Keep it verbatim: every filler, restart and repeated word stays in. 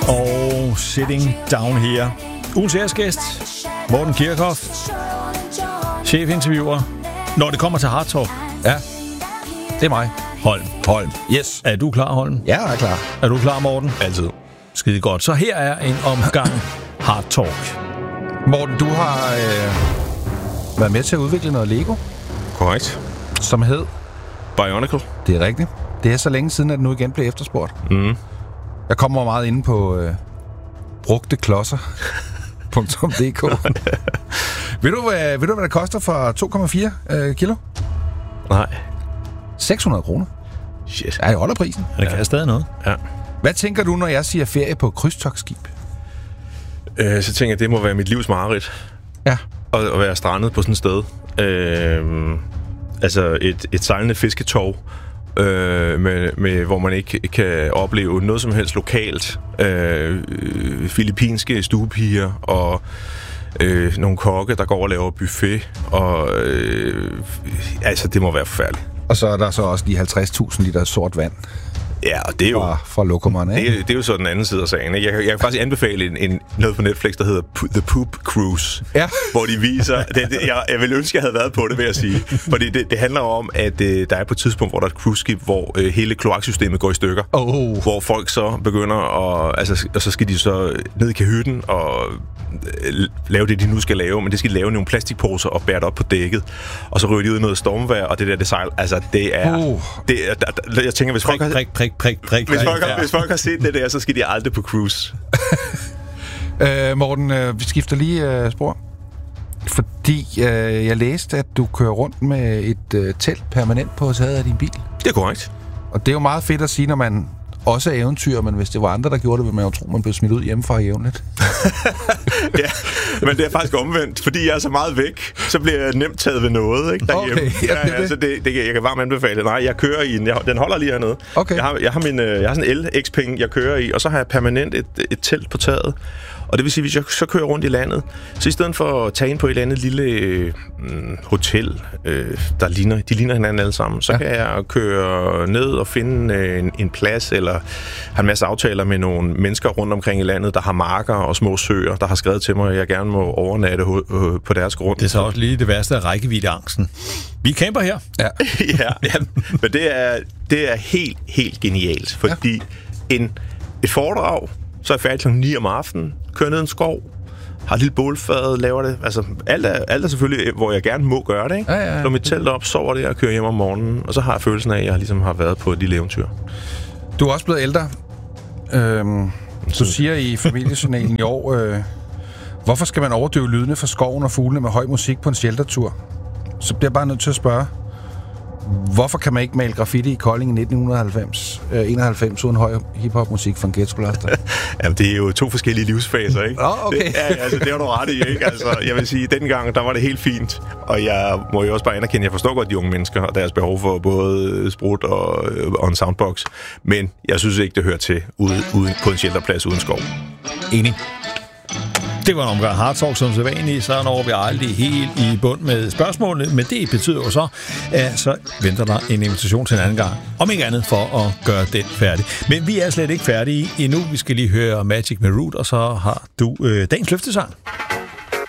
Og Sitting Down Here. Ugens æresgæst, Morten Kirchhoff, chefinterviewer. Når det kommer til Hard Talk. Ja, det er mig. Holm. Holm. Yes. Er du klar, Holm? Ja, jeg er klar. Er du klar, Morten? Altid. Skide godt. Så her er en omgang Hard Talk. Morten, du har øh, været med til at udvikle noget Lego. Korrekt. Som hed? Bionicle. Det er rigtigt. Det er så længe siden, at det nu igen blev efterspurgt. Mm. Jeg kommer meget inde på øh, brugte klodser punktum d k. Ved du, hvad, ved du, hvad det koster for to komma fire øh, kilo? Nej. seks hundrede kroner. Shit. Ja, jeg holder prisen. Det kan ja. stadig noget. Ja. Hvad tænker du, når jeg siger ferie på krydstogtskib? Øh, så tænker jeg, det må være mit livs mareridt. Ja. At, at være strandet på sådan et sted. Øh, altså et, et sejlende fisketov, øh, med, med, hvor man ikke kan opleve noget som helst lokalt. Øh, filippinske stuepiger og øh, nogle kokke, der går og laver buffet. Og øh, altså, det må være forfærdeligt. Og så er der så også lige halvtreds tusind liter sort vand. Ja, og det er jo... Fra, fra lokummerne, det, det er jo så den anden side af sagen. Jeg, jeg kan faktisk anbefale en, en, noget på Netflix, der hedder The Poop Cruise. Ja. Hvor de viser... Det, det, jeg, jeg ville ønske, jeg havde været på det, vil jeg sige. Fordi det, det handler om, at øh, der er på et tidspunkt, hvor der er et cruiseskib, hvor øh, hele kloaksystemet går i stykker. Oh. Hvor folk så begynder at... Altså, og så skal de så ned i kahytten og øh, lave det, de nu skal lave. Men det skal de lave nogle plastikposer og bære det op på dækket. Og så ryger de ud i noget stormvejr, og det der, det sejl... Altså, det er... Oh. Det er der, der, jeg tænker, hvis prik, folk... Prik, prik, prik, prik, hvis, folk har, hvis folk har set det der, så skal de aldrig på cruise. øh, Morten, øh, vi skifter lige øh, spor. Fordi øh, jeg læste, at du kører rundt med et øh, telt permanent på taget af din bil. Det er korrekt. Og det er jo meget fedt at sige, når man også er eventyr, men hvis det var andre, der gjorde det, ville man jo tro, man blev smidt ud hjemmefra jævnligt. Ja, men det er faktisk omvendt. Fordi jeg er så meget væk, så bliver jeg nemt taget ved noget, ikke, derhjemme. Okay, ja, det, ja, altså det, det, jeg kan varmt anbefale. Nej, jeg kører i en. Jeg, den holder lige hernede. Okay. Jeg har, jeg har, min, jeg har sådan en el-X-penge, jeg kører i, og så har jeg permanent et, et telt på taget. Og det vil sige, hvis jeg så kører rundt i landet, så i stedet for at tage ind på et eller andet lille øh, hotel, øh, der ligner, de ligner hinanden alle sammen, så ja. kan jeg køre ned og finde øh, en, en plads, eller have en masse aftaler med nogle mennesker rundt omkring i landet, der har marker og små søer, der har skrevet til mig, at jeg gerne må overnatte øh, på deres grund. Det er så også lige det værste af rækkeviddeangsten. Vi camper her. Ja, ja, ja, men det er, det er helt, helt genialt, fordi ja. en, et foredrag, så er jeg færdig klokken ni om aftenen, kører ned en skov, har et lille bålfad, laver det. Altså, alt er, alt er selvfølgelig, hvor jeg gerne må gøre det, ikke? Ja, ja, ja. Slår mit telt op, sover det og kører hjem om morgenen, og så har jeg følelsen af, at jeg ligesom har været på et lille eventyr. Du er også blevet ældre. Øhm, du siger i familiejournalen i år, øh, hvorfor skal man overdøve lydene fra skoven og fuglene med høj musik på en sheltertur? Så bliver jeg bare nødt til at spørge, hvorfor kan man ikke male graffiti i Kolding i nitten halvfems, øh, enoghalvfems uden høj hiphop-musik fra en ghetto-blaster? Jamen, det er jo to forskellige livsfaser, ikke? Åh, oh, okay. Det, ja, altså, det har du ret i, ikke? Altså, jeg vil sige, dengang, der var det helt fint. Og jeg må jo også bare anerkende, jeg forstår godt de unge mennesker og deres behov for både sprut og, og en soundbox. Men jeg synes ikke, det hører til ude, ude på en shelterplads uden skov. Enig. Det var en omgang Hard Talk som sædvanligt, så når vi aldrig helt i bund med spørgsmålene, men det betyder jo så, at så venter der en invitation til en anden gang, om ikke andet for at gøre den færdig. Men vi er slet ikke færdige endnu, vi skal lige høre Magic med Root, og så har du øh, dagens løftesang.